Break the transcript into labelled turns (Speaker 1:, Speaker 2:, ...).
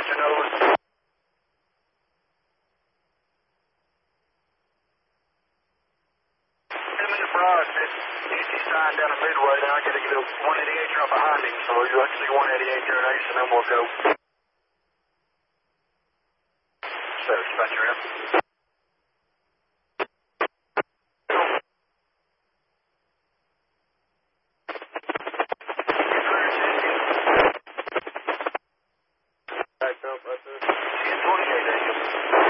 Speaker 1: Roger, over. I'm in the barrage. He's dying down the midway. Now I got to get a 188 up behind him, so you actually 188 here nice, and then we'll go. So, dispatcher in.